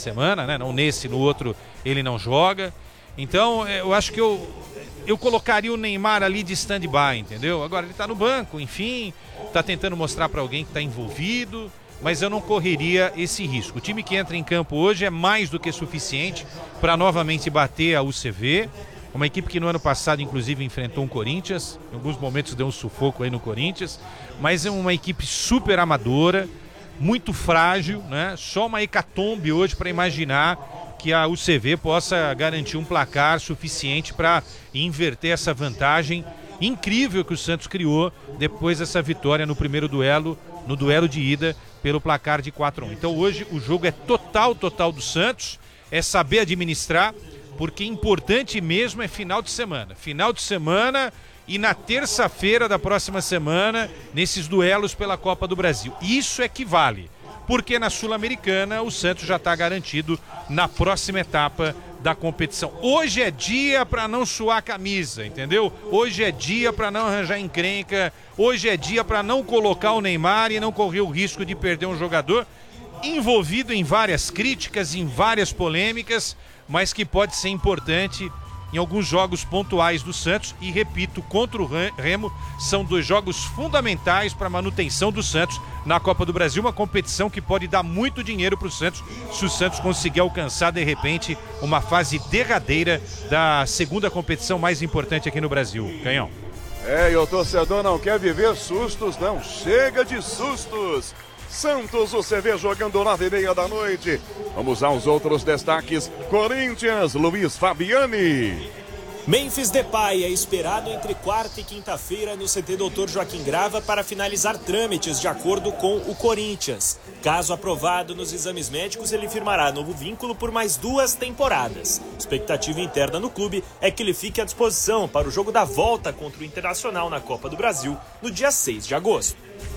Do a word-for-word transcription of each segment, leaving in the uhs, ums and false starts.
semana, né? Não nesse, no outro ele não joga. Então, eu acho que eu, eu colocaria o Neymar ali de stand-by, entendeu? Agora ele tá no banco, enfim, tá tentando mostrar para alguém que tá envolvido, mas eu não correria esse risco. O time que entra em campo hoje é mais do que suficiente para novamente bater a U C V, uma equipe que no ano passado, inclusive, enfrentou um Corinthians, em alguns momentos deu um sufoco aí no Corinthians, mas é uma equipe super amadora, muito frágil, né? Só uma hecatombe hoje para imaginar que a U C V possa garantir um placar suficiente para inverter essa vantagem incrível que o Santos criou depois dessa vitória no primeiro duelo, no duelo de ida, pelo placar de quatro a um. Então hoje o jogo é total, total do Santos, é saber administrar, porque importante mesmo é final de semana. Final de semana e na terça-feira da próxima semana, nesses duelos pela Copa do Brasil. Isso é que vale. Porque na Sul-Americana o Santos já está garantido na próxima etapa da competição. Hoje é dia para não suar a camisa, entendeu? Hoje é dia para não arranjar encrenca, hoje é dia para não colocar o Neymar e não correr o risco de perder um jogador envolvido em várias críticas, em várias polêmicas, mas que pode ser importante em alguns jogos pontuais do Santos. E repito, contra o Remo, são dois jogos fundamentais para a manutenção do Santos na Copa do Brasil, uma competição que pode dar muito dinheiro para o Santos se o Santos conseguir alcançar de repente uma fase derradeira da segunda competição mais importante aqui no Brasil. Canhão. É, e o torcedor não quer viver sustos, não. Chega de sustos. Santos, U C V jogando nove e meia da noite. Vamos aos outros destaques. Corinthians, Luiz Fabiani. Memphis Depay é esperado entre quarta e quinta-feira no C T doutor Joaquim Grava para finalizar trâmites de acordo com o Corinthians. Caso aprovado nos exames médicos, ele firmará novo vínculo por mais duas temporadas. Expectativa interna no clube é que ele fique à disposição para o jogo da volta contra o Internacional na Copa do Brasil no dia seis de agosto.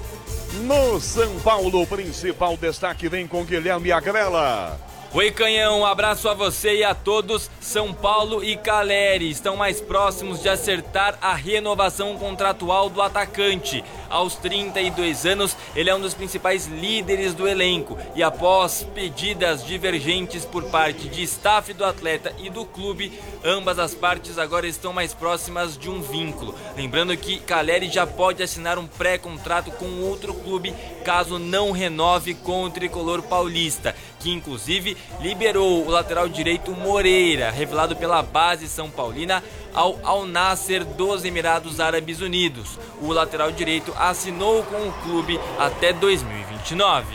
No São Paulo, o principal destaque vem com Guilherme Agrela. Oi, Canhão, um abraço a você e a todos. São Paulo e Caleri estão mais próximos de acertar a renovação contratual do atacante. Aos trinta e dois anos, ele é um dos principais líderes do elenco e após pedidas divergentes por parte de staff do atleta e do clube, ambas as partes agora estão mais próximas de um vínculo. Lembrando que Caleri já pode assinar um pré-contrato com outro clube caso não renove com o tricolor paulista, que inclusive liberou o lateral direito Moreira, revelado pela base São Paulina, ao Al Nassr dos Emirados Árabes Unidos. O lateral direito assinou com o clube até dois mil e vinte e nove.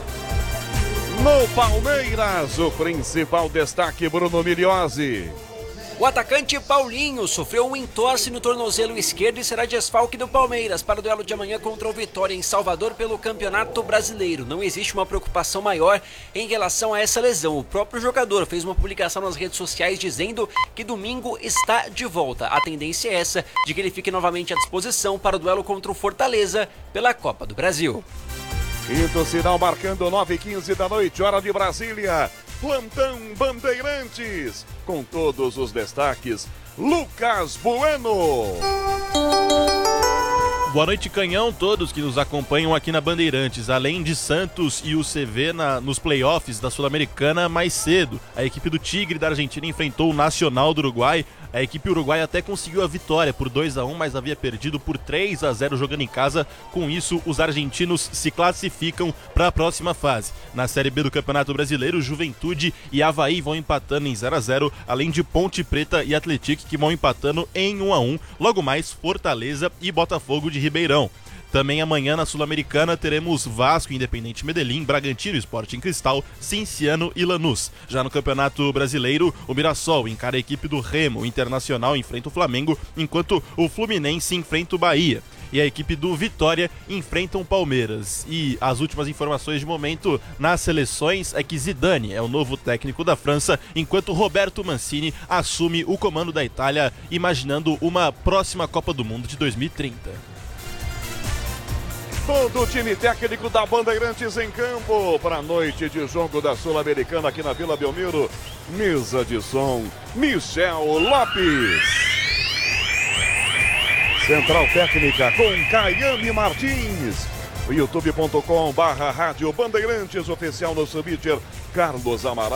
No Palmeiras, o principal destaque, Bruno Miliozzi. O atacante Paulinho sofreu um entorse no tornozelo esquerdo e será desfalque do Palmeiras para o duelo de amanhã contra o Vitória em Salvador pelo Campeonato Brasileiro. Não existe uma preocupação maior em relação a essa lesão. O próprio jogador fez uma publicação nas redes sociais dizendo que domingo está de volta. A tendência é essa, de que ele fique novamente à disposição para o duelo contra o Fortaleza pela Copa do Brasil. Quinto sinal marcando nove e quinze da noite, hora de Brasília. Plantão Bandeirantes, com todos os destaques, Lucas Bueno. Boa noite, Canhão, todos que nos acompanham aqui na Bandeirantes. Além de Santos e U C V na, nos playoffs da Sul-Americana, mais cedo, a equipe do Tigre da Argentina enfrentou o Nacional do Uruguai. A equipe uruguaia até conseguiu a vitória por dois a um, mas havia perdido por três a zero jogando em casa. Com isso, os argentinos se classificam para a próxima fase. Na Série B do Campeonato Brasileiro, Juventude e Avaí vão empatando em zero a zero, além de Ponte Preta e Atlético que vão empatando em um a um. Logo mais, Fortaleza e Botafogo de Ribeirão. Também amanhã na Sul-Americana teremos Vasco, Independente Medellín, Bragantino, Sporting Cristal, Cinciano e Lanús. Já no Campeonato Brasileiro, o Mirassol encara a equipe do Remo, o Internacional enfrenta o Flamengo, enquanto o Fluminense enfrenta o Bahia. E a equipe do Vitória enfrenta o Palmeiras. E as últimas informações de momento nas seleções é que Zidane é o novo técnico da França, enquanto Roberto Mancini assume o comando da Itália, imaginando uma próxima Copa do Mundo de dois mil e trinta. Todo o time técnico da Bandeirantes em campo para a noite de jogo da Sul-Americana aqui na Vila Belmiro. Mesa de som, Michel Lopes. Central técnica com Caiane Martins. youtube ponto com barra Rádio Bandeirantes oficial no Twitter, Carlos Amaral.